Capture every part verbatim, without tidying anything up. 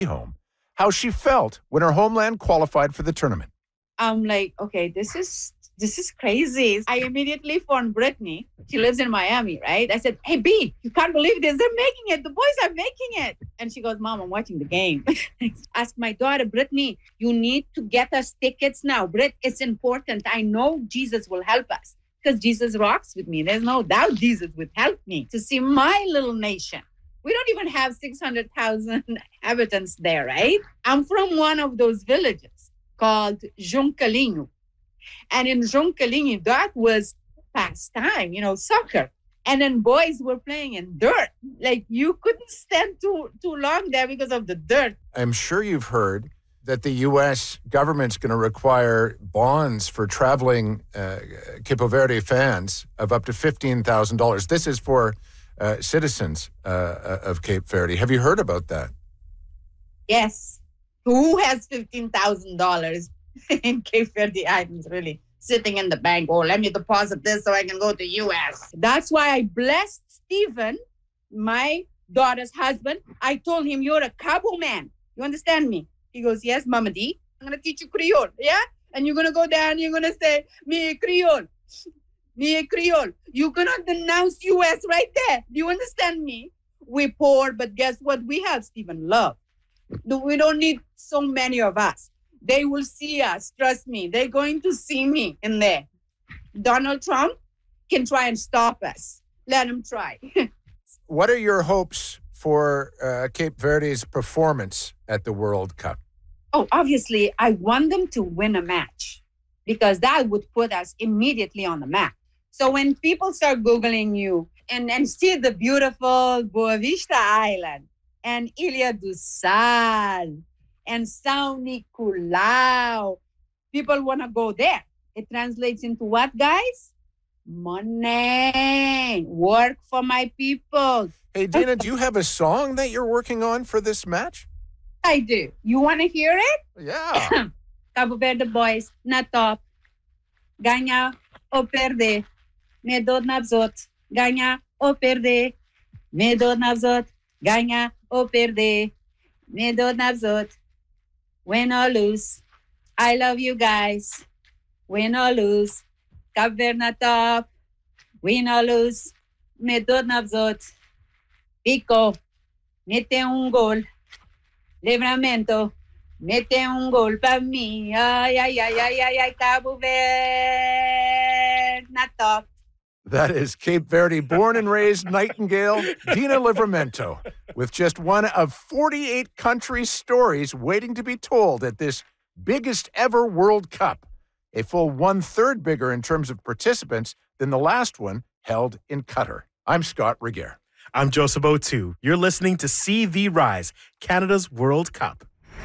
home how she felt when her homeland qualified for the tournament. I'm like, okay, this is this is crazy. I immediately phoned Brittany. She lives in Miami, right? I said, hey, B, you can't believe this. They're making it. The boys are making it. And she goes, Mom, I'm watching the game. Ask my daughter, Brittany, you need to get us tickets now. Britt, it's important. I know Jesus will help us because Jesus rocks with me. There's no doubt Jesus would help me to see my little nation. We don't even have six hundred thousand inhabitants there, right? I'm from one of those villages called Juncalinho. And in Juncalinho, that was pastime, you know, soccer. And then boys were playing in dirt. Like you couldn't stand too too long there because of the dirt. I'm sure you've heard that the U S government's going to require bonds for traveling uh, Capo Verde fans of up to fifteen thousand dollars. This is for uh, citizens uh, of Cape Verde. Have you heard about that? Yes. Who has fifteen thousand dollars in Cape Verde Islands, really? Sitting in the bank, oh, let me deposit this so I can go to U S. That's why I blessed Stephen, my daughter's husband. I told him, you're a Cabo man. You understand me? He goes, yes, Mama D. I'm going to teach you Creole, yeah? And you're going to go down and you're going to say, me Creole. Me Creole. You're going to denounce U S right there. Do you understand me? We're poor, but guess what? We have Stephen love. We don't need so many of us. They will see us. Trust me. They're going to see me in there. Donald Trump can try and stop us. Let him try. What are your hopes for uh, Cape Verde's performance at the World Cup? Oh, obviously, I want them to win a match because that would put us immediately on the map. So when people start Googling you and, and see the beautiful Boa Vista Island and Ilha do Sal and São Nicolau, people want to go there. It translates into what, guys? Money. Work for my people. Hey, Dina, do you have a song that you're working on for this match? I do. You want to hear it? Yeah. Cabo Verde boys, na top. Ganha ou perder. Medo na zot. Ganha ou perder. Medo na zot. Ganha ou perder. Medo na zot. Win or lose. I love you guys. Win or lose. Cabo Verde na top. Win or lose. Medo na zot. Pico. Mete um gol. Livramento. Mete um gol pra mim. Ai, ai, ai, ai, ai, ai, Cabo Verde na top. That is Cape Verde born and raised Nightingale, Dina Livramento, with just one of forty-eight countries' stories waiting to be told at this biggest ever World Cup, a full one-third bigger in terms of participants than the last one held in Qatar. I'm Scott Regier. I'm Joseph O'Toole. You're listening to C V Rise, Canada's World Cup.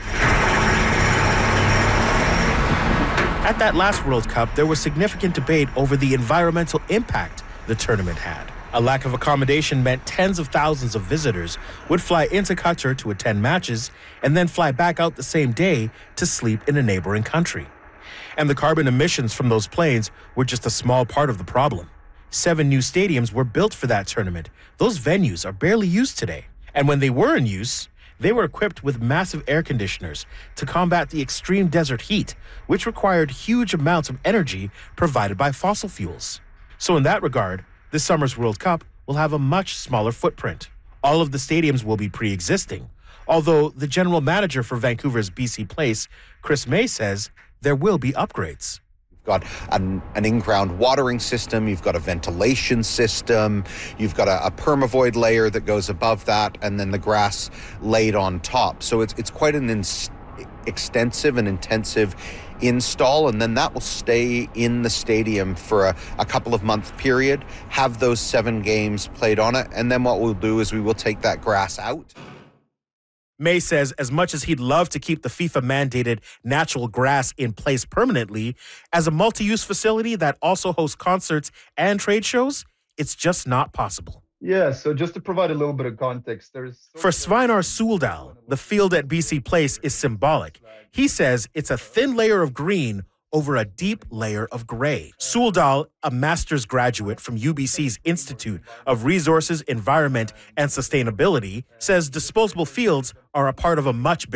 At that last World Cup, there was significant debate over the environmental impact the tournament had. A lack of accommodation meant tens of thousands of visitors would fly into Qatar to attend matches and then fly back out the same day to sleep in a neighboring country. And the carbon emissions from those planes were just a small part of the problem. Seven new stadiums were built for that tournament. Those venues are barely used today. And when they were in use, they were equipped with massive air conditioners to combat the extreme desert heat, which required huge amounts of energy provided by fossil fuels. So in that regard, this summer's World Cup will have a much smaller footprint. All of the stadiums will be pre-existing, although the general manager for Vancouver's B C Place, Chris May, says there will be upgrades. Got an, an in-ground watering system, you've got a ventilation system, you've got a, a permavoid layer that goes above that, and then the grass laid on top. So it's it's quite an ins- extensive and intensive install, and then that will stay in the stadium for a, a couple of month period, have those seven games played on it, and then what we'll do is we will take that grass out. May says as much as he'd love to keep the FIFA-mandated natural grass in place permanently, as a multi-use facility that also hosts concerts and trade shows, it's just not possible. Yeah, so just to provide a little bit of context, there's... For Svinar Suldal, the field at B C Place is symbolic. He says it's a thin layer of green over a deep layer of gray. Suldal, a master's graduate from U B C's Institute of Resources, Environment, and Sustainability, says disposable fields are a part of a much bigger